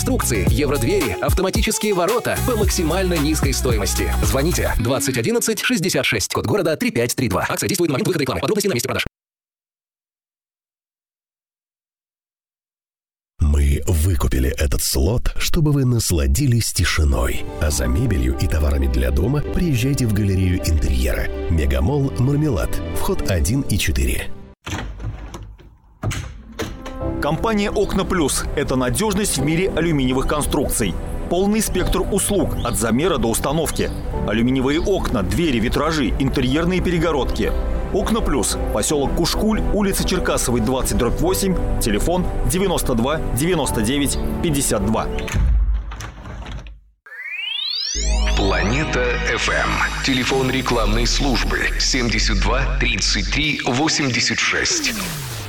Инструкции, евродвери, автоматические ворота по максимально низкой стоимости. Звоните 20 11 66, код города 3532. Акция действует на момент выхода рекламы. Подробности на месте продаж. Мы выкупили этот слот, чтобы вы насладились тишиной. А за мебелью и товарами для дома приезжайте в галерею интерьера. Мегамолл «Мармелад». Вход 1 и 4. Компания «Окна Плюс» – это надежность в мире алюминиевых конструкций. Полный спектр услуг от замера до установки. Алюминиевые окна, двери, витражи, интерьерные перегородки. «Окна Плюс», поселок Кушкуль, улица Черкасовой, 20/8, телефон 92 99 52. Планета FM. Телефон рекламной службы 72 33 86.